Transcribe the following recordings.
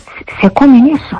se comen eso.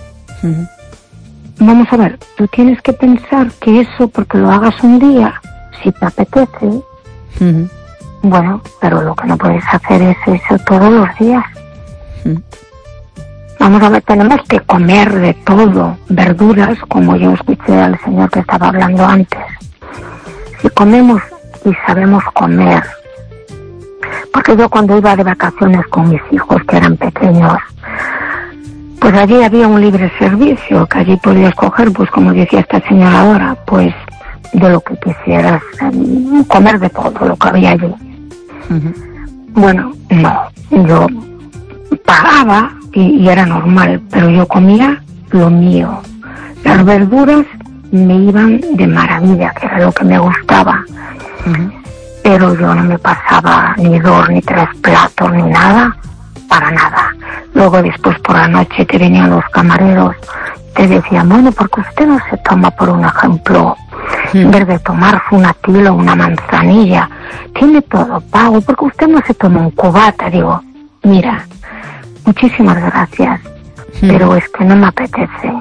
Vamos a ver, tú tienes que pensar que eso, porque lo hagas un día, si te apetece, bueno, pero lo que no puedes hacer es eso todos los días. Vamos a ver, tenemos que comer de todo, verduras, como yo escuché al señor que estaba hablando antes. Si comemos y sabemos comer, porque yo cuando iba de vacaciones con mis hijos que eran pequeños, pues allí había un libre servicio, que allí podías coger, pues como decía esta señora ahora, pues de lo que quisieras, comer de todo lo que había allí. Bueno, no, yo pagaba y era normal, pero yo comía lo mío. Las verduras me iban de maravilla, que era lo que me gustaba. Pero yo no me pasaba ni 2 ni 3 platos ni nada, para nada. Luego después por la noche te venían los camareros, te decían, bueno, porque usted no se toma, por un ejemplo, en vez de tomarse una tila o una manzanilla, tiene todo pago, porque usted no se toma un cubata. Digo, mira, muchísimas gracias, pero es que no me apetece.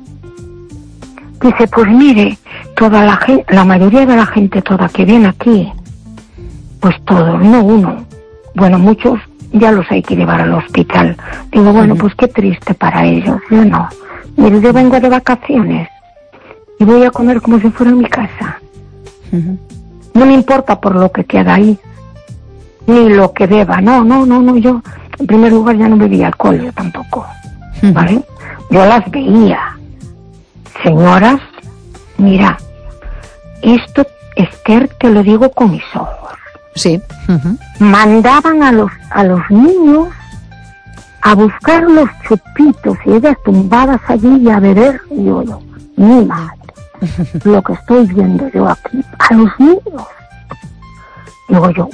Dice, pues mire, toda la gente, la mayoría de la gente toda que viene aquí, pues todos, no uno, bueno, muchos ya los hay que llevar al hospital. Digo, bueno, pues qué triste para ellos. Yo no, mire, yo vengo de vacaciones y voy a comer como si fuera en mi casa. No me importa por lo que queda ahí, ni lo que beba, no, yo en primer lugar ya no bebía alcohol, yo tampoco, ¿vale? Yo las veía, señoras, mira, esto, Esther, te lo digo con mis ojos. Sí. Mandaban a los niños a buscar los chupitos y ellas tumbadas allí y a beber. Y yo, mi madre, lo que estoy viendo yo aquí, a los niños. Digo yo,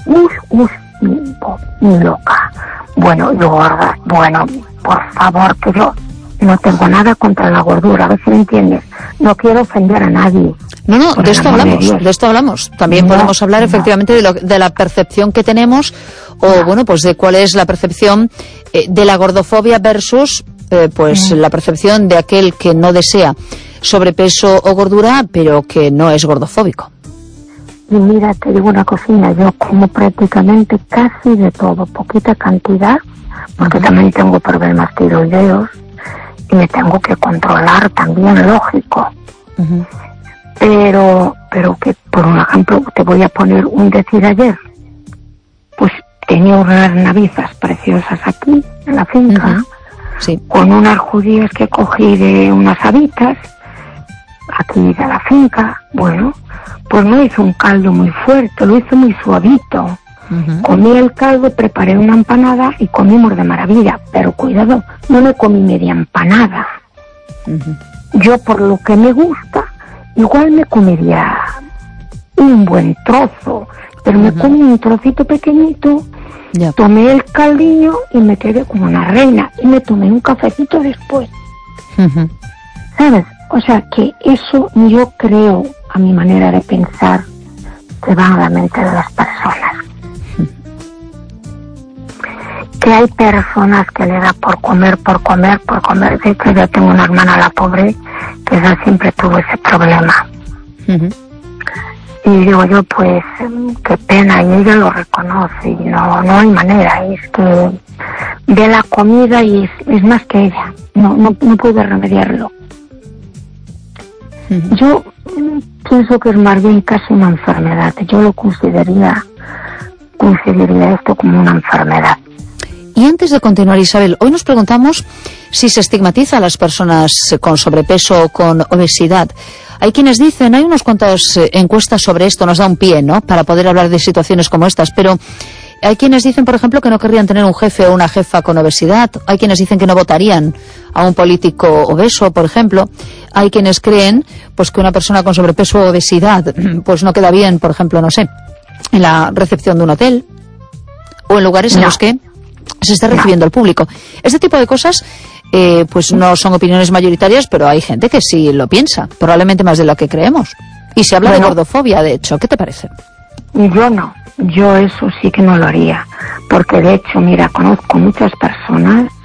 mi loca. Bueno, yo gorda, bueno, por favor, que yo no tengo nada contra la gordura, a ver si me entiendes. No quiero ofender a nadie. No, de esto hablamos. También podemos hablar efectivamente de la percepción que tenemos, o bueno, pues de cuál es la percepción de la gordofobia versus la percepción de aquel que no desea sobrepeso o gordura, pero que no es gordofóbico. Y mira, te digo una cosina, yo como prácticamente casi de todo, poquita cantidad, porque también tengo problemas tiroideos y me tengo que controlar también, lógico. Pero que, por un ejemplo, te voy a poner un decir ayer. Pues tenía unas navizas preciosas aquí, en la finca, con unas judías que cogí de unas habitas, aquí de la finca. Bueno, pues no hizo un caldo muy fuerte, lo hizo muy suavito. Comí el caldo, preparé una empanada y comimos de maravilla, pero cuidado, no me comí media empanada. Yo, por lo que me gusta, igual me comería un buen trozo, pero me comí un trocito pequeñito, tomé el caldillo y me quedé como una reina, y me tomé un cafecito después. ¿Sabes? O sea que eso, yo creo, a mi manera de pensar, que va a la mente de las personas. Que hay personas que le da por comer. De hecho, yo tengo una hermana, la pobre, que ella siempre tuvo ese problema. Y digo yo, pues, qué pena, y ella lo reconoce, y no hay manera, es que ve la comida y es más que ella, no puede remediarlo. Yo pienso que es más bien casi una enfermedad, yo lo consideraría esto como una enfermedad. Y antes de continuar, Isabel, hoy nos preguntamos si se estigmatiza a las personas con sobrepeso o con obesidad. Hay quienes dicen, hay unas cuantas encuestas sobre esto, nos da un pie, ¿no?, para poder hablar de situaciones como estas, pero hay quienes dicen, por ejemplo, que no querrían tener un jefe o una jefa con obesidad. Hay quienes dicen que no votarían a un político obeso, por ejemplo. Hay quienes creen, pues, que una persona con sobrepeso o obesidad, pues, no queda bien, por ejemplo, no sé, en la recepción de un hotel o en lugares en los que se está recibiendo al público. Este tipo de cosas, pues no son opiniones mayoritarias, pero hay gente que sí lo piensa, probablemente más de lo que creemos. Y se habla de gordofobia, de hecho. ¿Qué te parece? Yo no. Yo eso sí que no lo haría. Porque de hecho, mira, conozco muchas personas